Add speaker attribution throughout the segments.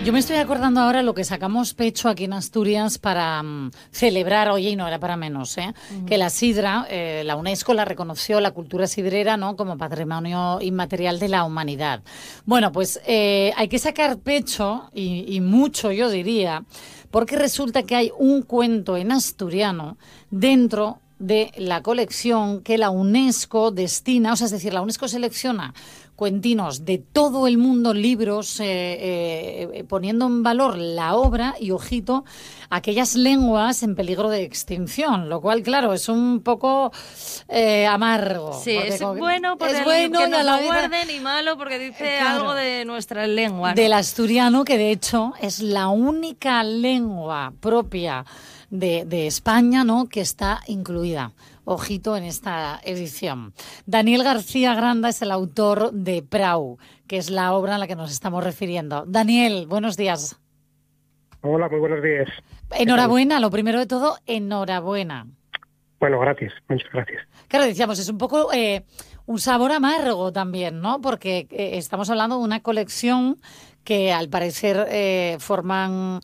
Speaker 1: Yo me estoy acordando ahora lo que sacamos pecho aquí en Asturias para celebrar, oye, y no era para menos, que la sidra, la UNESCO la reconoció, la cultura sidrera, ¿no?, como patrimonio inmaterial de la humanidad. Bueno, pues hay que sacar pecho, y mucho yo diría, porque resulta que hay un cuento en asturiano dentro de la colección que la UNESCO destina, o sea, es decir, la UNESCO selecciona cuentinos de todo el mundo, libros, poniendo en valor la obra y, ojito, aquellas lenguas en peligro de extinción, lo cual, claro, es un poco amargo.
Speaker 2: Sí, es bueno porque que nos lo guarden y malo porque dice algo de nuestra lengua, ¿no?
Speaker 1: Del asturiano, que de hecho es la única lengua propia de España, ¿no?, que está incluida. Ojito en esta edición. Daniel García Granda es el autor de Prau, que es la obra a la que nos estamos refiriendo. Daniel, buenos días.
Speaker 3: Hola, muy buenos días.
Speaker 1: Enhorabuena, lo primero de todo, enhorabuena.
Speaker 3: Bueno, gracias, muchas gracias.
Speaker 1: Claro, decíamos, es un poco un sabor amargo también, ¿no? Porque estamos hablando de una colección que al parecer forman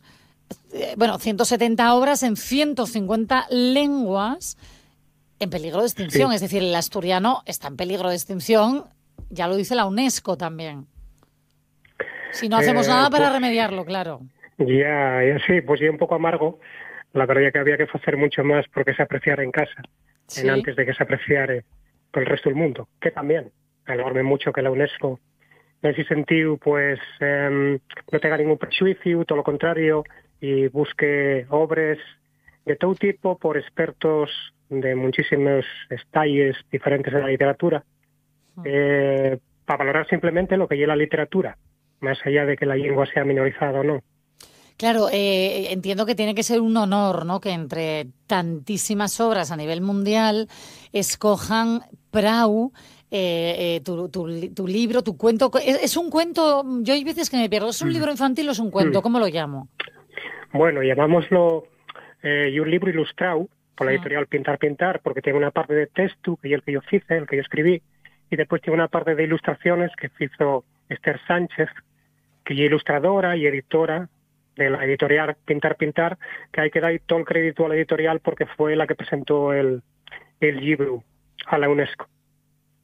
Speaker 1: 170 obras en 150 lenguas en peligro de extinción. Sí. Es decir, el asturiano está en peligro de extinción, ya lo dice la UNESCO también. Si no hacemos nada para remediarlo, claro.
Speaker 3: Ya sí, pues ya un poco amargo. La verdad que había que hacer mucho más porque se apreciara en casa, sí, antes de que se apreciara por el resto del mundo, que también. Alegrarme mucho que la UNESCO, en ese sentido, pues no tenga ningún prejuicio, todo lo contrario, y busque obras de todo tipo por expertos de muchísimos talles diferentes de la literatura, para valorar simplemente lo que es la literatura, más allá de que la lengua sea minorizada o no.
Speaker 1: Claro, entiendo que tiene que ser un honor, ¿no?, que entre tantísimas obras a nivel mundial escojan Prau, tu libro, tu cuento. ¿Es un cuento? Yo hay veces que me pierdo. ¿Es un libro infantil o es un cuento? ¿Cómo lo llamo?
Speaker 3: Bueno, llamámoslo un libro ilustrado por la editorial Pintar, porque tiene una parte de texto, que es el que yo hice, el que yo escribí, y después tiene una parte de ilustraciones que hizo Esther Sánchez, que es ilustradora y editora de la editorial Pintar, que hay que dar todo el crédito a la editorial porque fue la que presentó el libro a la UNESCO.